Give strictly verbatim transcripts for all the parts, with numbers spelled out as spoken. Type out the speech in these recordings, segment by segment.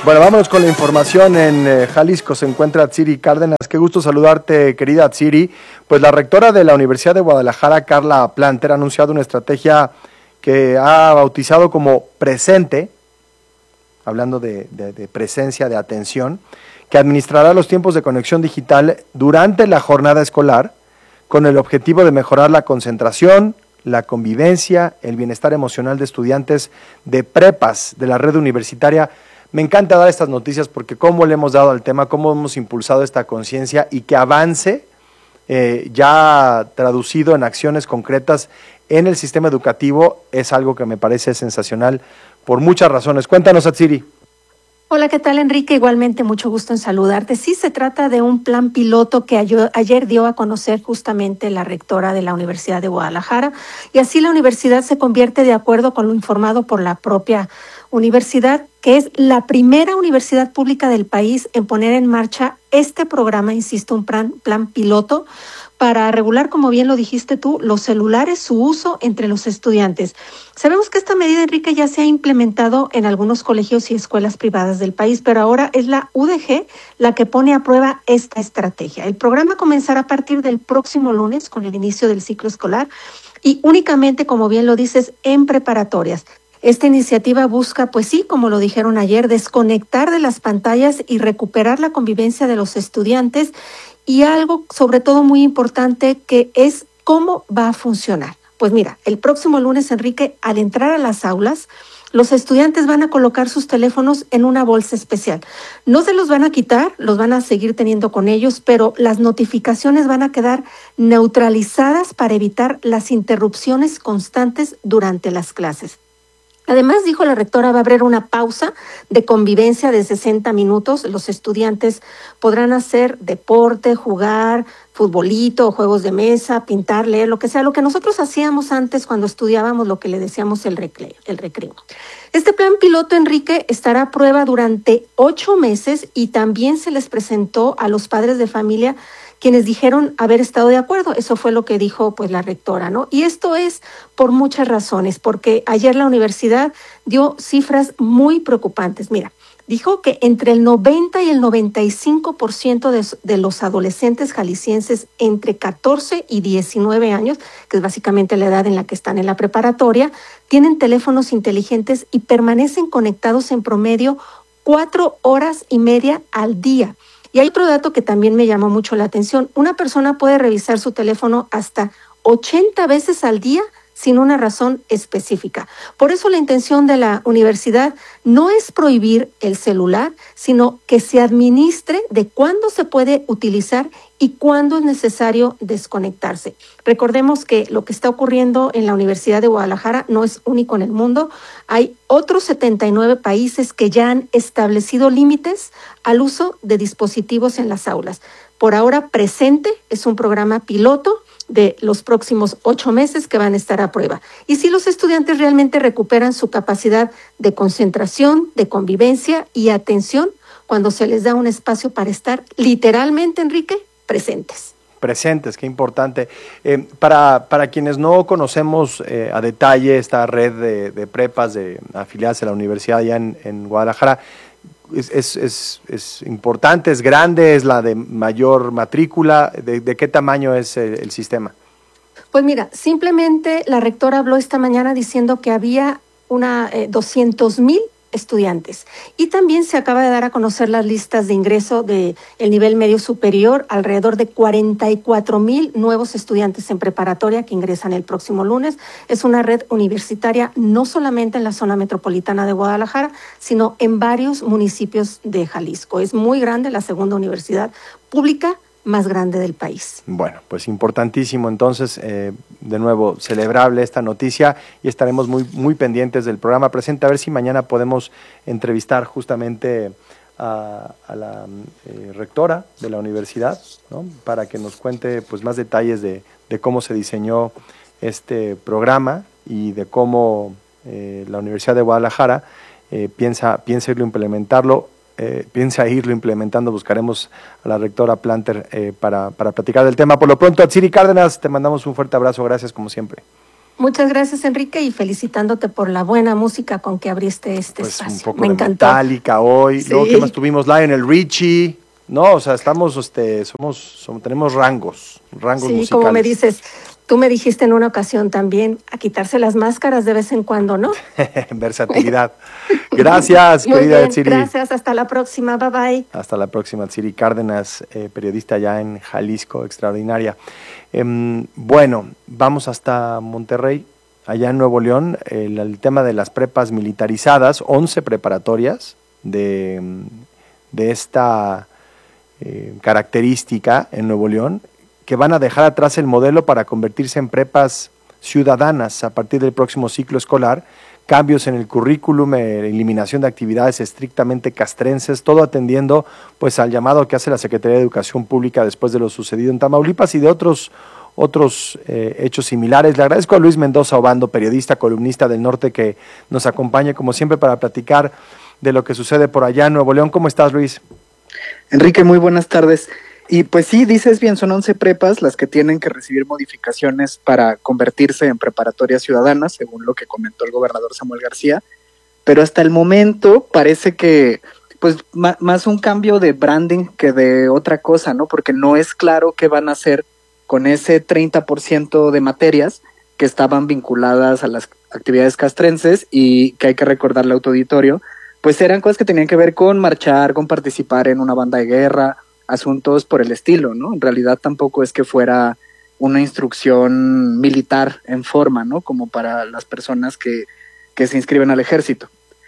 Bueno, vámonos con la información. En eh, Jalisco se encuentra Atsiri Cárdenas. Qué gusto saludarte, querida Atsiri. Pues la rectora de la Universidad de Guadalajara, Carla Planter, ha anunciado una estrategia que ha bautizado como Presente, hablando de, de, de presencia, de atención, que administrará los tiempos de conexión digital durante la jornada escolar con el objetivo de mejorar la concentración, la convivencia, el bienestar emocional de estudiantes de prepas de la red universitaria. Me encanta dar estas noticias porque cómo le hemos dado al tema, cómo hemos impulsado esta conciencia y que avance eh, ya traducido en acciones concretas en el sistema educativo es algo que me parece sensacional por muchas razones. Cuéntanos, Atsiri. Hola, ¿qué tal, Enrique? Igualmente, mucho gusto en saludarte. Sí, se trata de un plan piloto que ayer dio a conocer justamente la rectora de la Universidad de Guadalajara, y así la universidad se convierte, de acuerdo con lo informado por la propia universidad, que es la primera universidad pública del país en poner en marcha este programa, insisto, un plan, plan piloto, para regular, como bien lo dijiste tú, los celulares, su uso entre los estudiantes. Sabemos que esta medida, Enrique, ya se ha implementado en algunos colegios y escuelas privadas del país, pero ahora es la U D G la que pone a prueba esta estrategia. El programa comenzará a partir del próximo lunes con el inicio del ciclo escolar y únicamente, como bien lo dices, en preparatorias. Esta iniciativa busca, pues sí, como lo dijeron ayer, desconectar de las pantallas y recuperar la convivencia de los estudiantes, y algo sobre todo muy importante, que es cómo va a funcionar. Pues mira, el próximo lunes, Enrique, al entrar a las aulas, los estudiantes van a colocar sus teléfonos en una bolsa especial. No se los van a quitar, los van a seguir teniendo con ellos, pero las notificaciones van a quedar neutralizadas para evitar las interrupciones constantes durante las clases. Además, dijo la rectora, va a haber una pausa de convivencia de sesenta minutos. Los estudiantes podrán hacer deporte, jugar, futbolito, juegos de mesa, pintar, leer, lo que sea, lo que nosotros hacíamos antes cuando estudiábamos, lo que le decíamos el recreo. El recreo. Este plan piloto, Enrique, estará a prueba durante ocho meses y también se les presentó a los padres de familia, quienes dijeron haber estado de acuerdo. Eso fue lo que dijo pues la rectora, ¿no? Y esto es por muchas razones, porque ayer la universidad dio cifras muy preocupantes. Mira, dijo que entre el noventa y el noventa y cinco por ciento de, de los adolescentes jaliscienses entre catorce y diecinueve años, que es básicamente la edad en la que están en la preparatoria, tienen teléfonos inteligentes y permanecen conectados en promedio cuatro horas y media al día. Y hay otro dato que también me llamó mucho la atención. Una persona puede revisar su teléfono hasta ochenta veces al día sin una razón específica. Por eso la intención de la universidad no es prohibir el celular, sino que se administre de cuándo se puede utilizar y cuándo es necesario desconectarse. Recordemos que lo que está ocurriendo en la Universidad de Guadalajara no es único en el mundo. Hay otros setenta y nueve países que ya han establecido límites al uso de dispositivos en las aulas. Por ahora, Presente es un programa piloto de los próximos ocho meses que van a estar a prueba. Y si los estudiantes realmente recuperan su capacidad de concentración, de convivencia y atención cuando se les da un espacio para estar literalmente, Enrique, presentes. Presentes, qué importante. Eh, para, para quienes no conocemos eh, a detalle esta red de, de prepas de afiliadas a la universidad allá en, en Guadalajara, Es, es, es, es importante, es grande, es la de mayor matrícula. ¿De, de qué tamaño es el, el sistema? Pues mira, simplemente la rectora habló esta mañana diciendo que había una eh, doscientos mil estudiantes. Y también se acaba de dar a conocer las listas de ingreso del nivel medio superior, alrededor de cuarenta y cuatro mil nuevos estudiantes en preparatoria que ingresan el próximo lunes. Es una red universitaria no solamente en la zona metropolitana de Guadalajara, sino en varios municipios de Jalisco. Es muy grande, la segunda universidad pública más grande del país. Bueno, pues importantísimo entonces, eh, de nuevo, celebrable esta noticia y estaremos muy, muy pendientes del programa Presente, a ver si mañana podemos entrevistar justamente a, a la eh, rectora de la universidad, ¿no? Para que nos cuente pues más detalles de, de cómo se diseñó este programa y de cómo eh, la Universidad de Guadalajara eh, piensa, piensa irlo implementarlo. Eh, piensa irlo implementando. Buscaremos a la rectora Planter eh, para, para platicar del tema. Por lo pronto, Atsiri Cárdenas, te mandamos un fuerte abrazo, gracias como siempre. Muchas gracias, Enrique, y felicitándote por la buena música con que abriste este pues espacio. Un poco Me de encantó. Metallica hoy, Sí. luego que más tuvimos Lionel Richie, no, o sea, estamos, este, somos, somos tenemos rangos, rangos Sí, musicales. como me dices, tú me dijiste en una ocasión también, a quitarse las máscaras de vez en cuando, ¿no? Versatilidad. Gracias, Muy querida bien, Atsiri. gracias, hasta la próxima, bye bye. Hasta la próxima, Atsiri Cárdenas, eh, periodista ya en Jalisco, extraordinaria. Eh, bueno, vamos hasta Monterrey, allá en Nuevo León, el, el tema de las prepas militarizadas, once preparatorias de, de esta eh, característica en Nuevo León, que van a dejar atrás el modelo para convertirse en prepas ciudadanas a partir del próximo ciclo escolar, cambios en el currículum, eh, eliminación de actividades estrictamente castrenses, todo atendiendo pues al llamado que hace la Secretaría de Educación Pública después de lo sucedido en Tamaulipas y de otros, otros eh, hechos similares. Le agradezco a Luis Mendoza Obando, periodista, columnista del Norte, que nos acompañe como siempre para platicar de lo que sucede por allá en Nuevo León. ¿Cómo estás, Luis? Enrique, muy buenas tardes. Y pues sí, dices bien, son once prepas las que tienen que recibir modificaciones para convertirse en preparatorias ciudadanas, según lo que comentó el gobernador Samuel García, pero hasta el momento parece que pues ma- más un cambio de branding que de otra cosa, ¿no? Porque no es claro qué van a hacer con ese treinta por ciento de materias que estaban vinculadas a las actividades castrenses y que hay que recordarle al auditorio, pues eran cosas que tenían que ver con marchar, con participar en una banda de guerra, asuntos por el estilo, ¿no? En realidad tampoco es que fuera una instrucción militar en forma, ¿no? Como para las personas que, que se inscriben al ejército.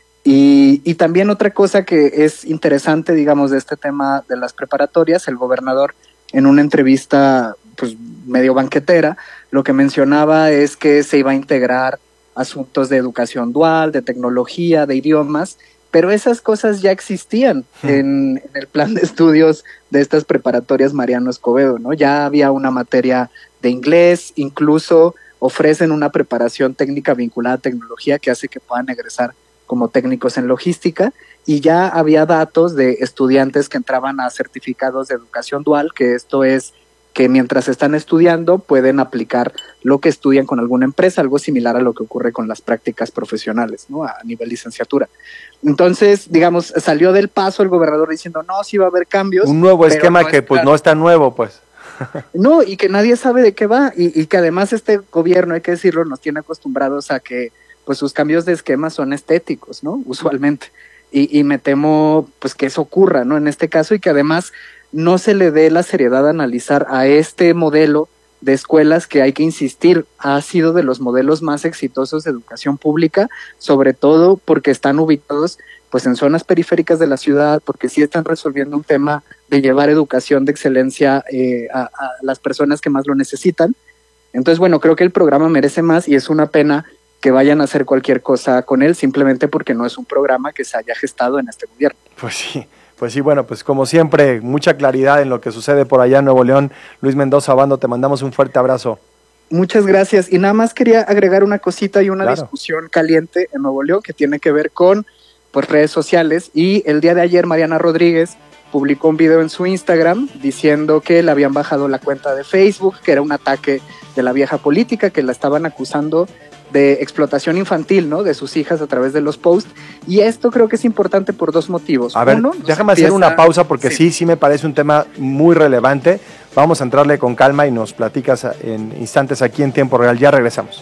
Y, y también otra cosa que es interesante, digamos, de este tema de las preparatorias, el gobernador en una entrevista pues medio banquetera, lo que mencionaba es que se iba a integrar asuntos de educación dual, de tecnología, de idiomas, pero esas cosas ya existían en, en el plan de estudios de estas preparatorias Mariano Escobedo, ¿no? Ya había una materia de inglés, incluso ofrecen una preparación técnica vinculada a tecnología que hace que puedan egresar como técnicos en logística, y ya había datos de estudiantes que entraban a certificados de educación dual, que esto es que mientras están estudiando pueden aplicar lo que estudian con alguna empresa, algo similar a lo que ocurre con las prácticas profesionales, ¿no? A nivel licenciatura. Entonces, digamos, salió del paso el gobernador diciendo, no, sí va a haber cambios. Un nuevo esquema no que pues claro. no está nuevo, pues. No, y que nadie sabe de qué va, y, y que además este gobierno, hay que decirlo, nos tiene acostumbrados a que pues sus cambios de esquema son estéticos, ¿no? Usualmente. Y, y me temo pues que eso ocurra, ¿no? En este caso, y que además no se le dé la seriedad a analizar a este modelo de escuelas que, hay que insistir, ha sido de los modelos más exitosos de educación pública, sobre todo porque están ubicados pues en zonas periféricas de la ciudad, porque sí están resolviendo un tema de llevar educación de excelencia eh, a, a las personas que más lo necesitan. Entonces, bueno, creo que el programa merece más y es una pena que vayan a hacer cualquier cosa con él, simplemente porque no es un programa que se haya gestado en este gobierno. Pues sí. Pues sí, bueno, pues como siempre, mucha claridad en lo que sucede por allá en Nuevo León. Luis Mendoza Obando, te mandamos un fuerte abrazo. Muchas gracias. Y nada más quería agregar una cosita y una claro. discusión caliente en Nuevo León que tiene que ver con pues, redes sociales. Y el día de ayer Mariana Rodríguez publicó un video en su Instagram diciendo que le habían bajado la cuenta de Facebook, que era un ataque de la vieja política, que la estaban acusando de explotación infantil, ¿no? De sus hijas a través de los posts, y esto creo que es importante por dos motivos. A ver, Uno, déjame empieza... hacer una pausa porque sí. sí, sí me parece un tema muy relevante. Vamos a entrarle con calma y nos platicas en instantes aquí en Tiempo Real. Ya regresamos.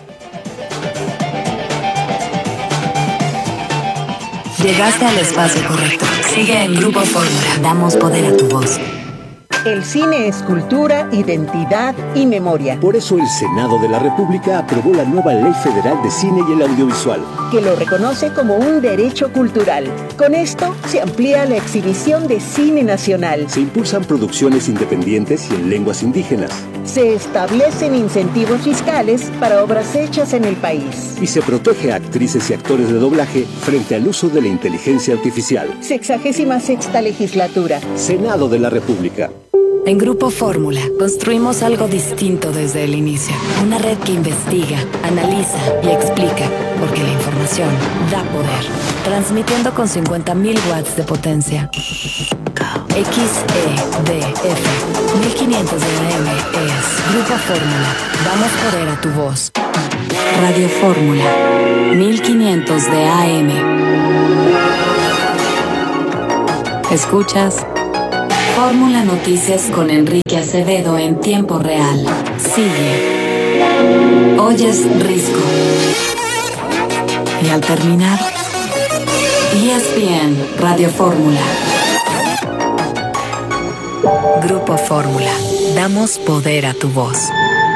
Llegaste al espacio correcto. Sigue en Grupo Fórmula. Damos poder a tu voz. El cine es cultura, identidad y memoria. Por eso el Senado de la República aprobó la nueva Ley Federal de Cine y el Audiovisual, que lo reconoce como un derecho cultural. Con esto se amplía la exhibición de cine nacional. Se impulsan producciones independientes y en lenguas indígenas. Se establecen incentivos fiscales para obras hechas en el país. Y se protege a actrices y actores de doblaje frente al uso de la inteligencia artificial. Sexagésima sexta legislatura. Senado de la República. En Grupo Fórmula, construimos algo distinto desde el inicio. Una red que investiga, analiza y explica, porque la información da poder. Transmitiendo con cincuenta mil watts de potencia. X E D F mil quinientos de A M es Grupo Fórmula. Damos poder a tu voz. Radio Fórmula mil quinientos de A M. Escuchas Fórmula Noticias con Enrique Acevedo en tiempo real. Sigue. Oyes Risco. Y al terminar, E S P N Radio Fórmula. Grupo Fórmula. Damos poder a tu voz.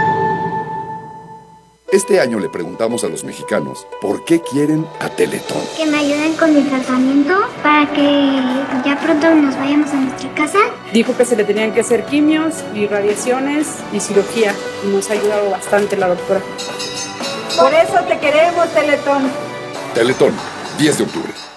Este año le preguntamos a los mexicanos por qué quieren a Teletón. Que me ayuden con mi tratamiento para que ya pronto nos vayamos a nuestra casa. Dijo que se le tenían que hacer quimios y radiaciones y cirugía. Y nos ha ayudado bastante la doctora. Por eso te queremos, Teletón. Teletón, diez de octubre.